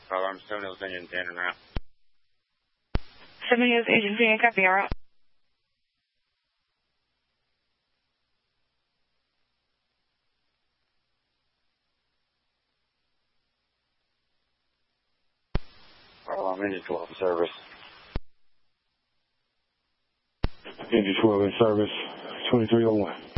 call. I'm 7 Hills Engine 10 and route. 7 Hills Engine 10, copy, all right. I'm Engine 12 in service. Engine 12 in service, 2301.